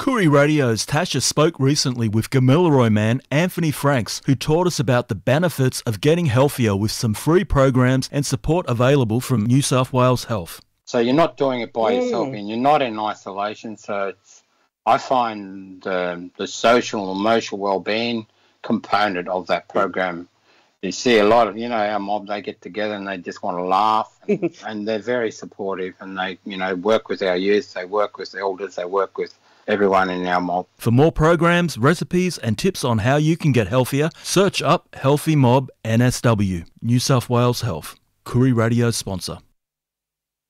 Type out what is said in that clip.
Koori Radio's Tasha spoke recently with Gamilaroi man Anthony Franks, who taught us about the benefits of getting healthier with some free programs and support available from New South Wales Health. So you're not doing it by yourself and you're not in isolation. So I find the social and emotional well-being component of that program. You see a lot of, our mob, they get together and they just want to laugh and they're very supportive and they, work with our youth, they work with elders, they work with everyone in our mob. For more programs, recipes and tips on how you can get healthier, search up Healthy Mob NSW, New South Wales Health, Koori Radio sponsor.